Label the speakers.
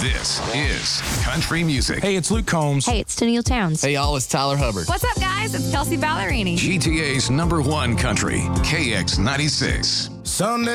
Speaker 1: This is country music.
Speaker 2: Hey, it's Luke Combs.
Speaker 3: Hey, it's Tennille Towns.
Speaker 4: Hey, y'all, it's Tyler Hubbard.
Speaker 5: What's up, guys? It's Kelsey Ballerini.
Speaker 1: GTA's #1 country, KX96.
Speaker 2: Sunday.